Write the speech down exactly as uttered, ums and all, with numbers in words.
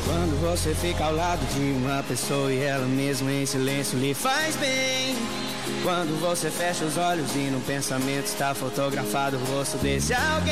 Quando você fica ao lado de uma pessoa e ela mesmo em silêncio lhe faz bem. Quando você fecha os olhos e no pensamento está fotografado o rosto desse alguém.